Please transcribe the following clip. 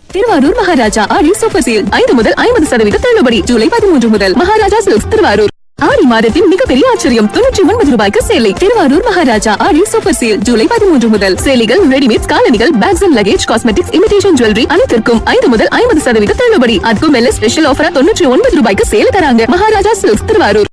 திருவாரூர் மகாராஜா ஆடி super sale 5 முதல் 50% தள்ளுபடி. ஜூலை 13 முதல் மகாராஜா சில்க்ஸ் திருவாரூர். ஆடி மாதத்தின் மிகப்பெரிய ஆச்சரியம் 99 ரூபாய்க்கு சேலை. திருவாரூர் மகாராஜா ஆடி சூப்பர் சேல் ஜூலை 13 முதல். சேலைகள், ரெடிமேட்ஸ், காலணிகள், packs and luggage, cosmetics, imitation jewellery அனைத்திற்கும் 5 முதல் 50% தள்ளுபடி. அதுக்கும் மேல ஸ்பெஷல் ஆஃபரா 99 ரூபாய்க்கு சேல் தராங்க. மகாராஜா சில்க்ஸ் திருவாரூர்.